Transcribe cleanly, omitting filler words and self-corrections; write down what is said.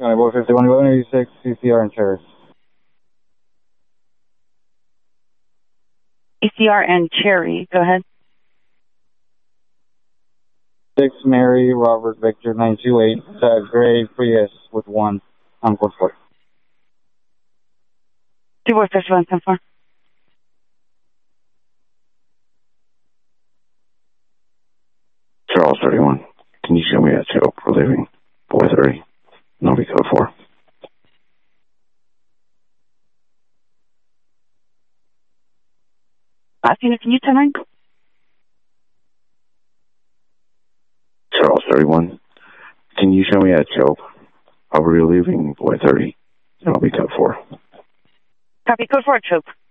County Boy 51, 1186, CCR and Cherry. CCR and Cherry, go ahead. 6 Mary Robert Victor 928, Gray Prius with 1 on code 4. 2 Boy 51, 10-4. Charles 31, can you show me that show for leaving Boy 30, Nobby code 4? Can you turn on? Charles 31, can you show me that show of relieving Boy 30, Nobby code 4? Copy, code 4, Chope.